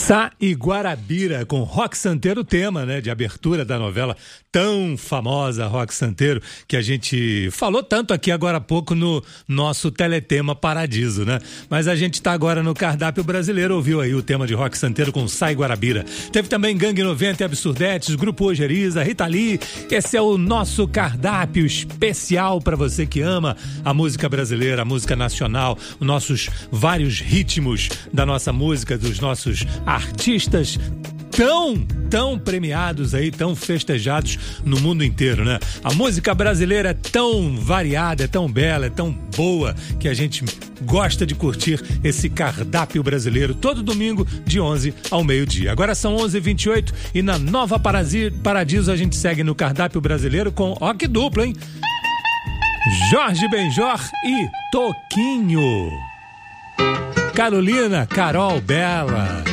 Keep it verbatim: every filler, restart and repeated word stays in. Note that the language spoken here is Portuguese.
Sá e Guarabira, com Roque Santeiro, tema, né, de abertura da novela tão famosa, Roque Santeiro, que a gente falou tanto aqui agora há pouco no nosso teletema Paradiso, né? Mas a gente está agora no cardápio brasileiro, ouviu aí o tema de Roque Santeiro com Sá e Guarabira. Teve também Gangue noventa e Absurdetes, Grupo Ojeriza, Rita Lee. Esse é o nosso cardápio especial para você que ama a música brasileira, a música nacional, os nossos vários ritmos da nossa música, dos nossos artistas tão, tão premiados aí, tão festejados no mundo inteiro, né? A música brasileira é tão variada, é tão bela, é tão boa, que a gente gosta de curtir esse cardápio brasileiro todo domingo de onze ao meio-dia. Agora são onze e vinte e oito e na Nova Paradiso a gente segue no cardápio brasileiro com, ó que dupla, hein? Jorge Benjor e Toquinho. Carolina, Carol Bela.